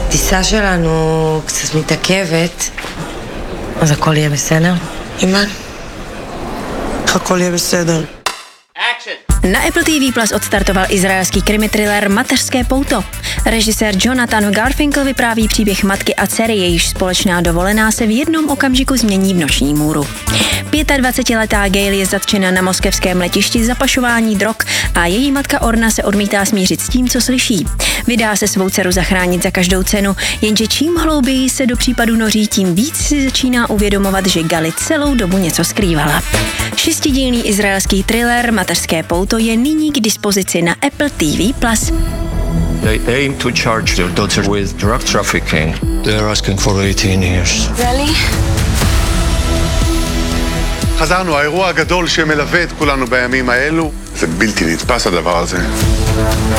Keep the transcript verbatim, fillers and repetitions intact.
הטיסה שלנו קצת מתעכבת, אז הכל יהיה בסדר. אימאן, איך הכל יהיה בסדר? Na Apple T V Plus odstartoval izraelský krimi thriller Mateřské pouto. Režisér Jonathan Garfinkel vypráví příběh matky a dcery, jejíž společná dovolená se v jednom okamžiku změní v noční můru. dvacetiletá Gail je zatčena na moskevském letišti za pašování drog a její matka Orna se odmítá smířit s tím, co slyší. Vydá se svou dceru zachránit za každou cenu, jenže čím hlouběji se do případu noří, tím víc si začíná uvědomovat, že Gali celou dobu něco skrývala. Šestidílný izraelský thriller Mateřské pouto je nyní k dispozici na Apple T V Plus. They aim to charge their daughter with drug trafficking. They're asking for eighteen years. Really? חזרנו, האירוע הגדול שמלווה את כולנו בימים האלו. זה בלתי נתפס הדבר הזה.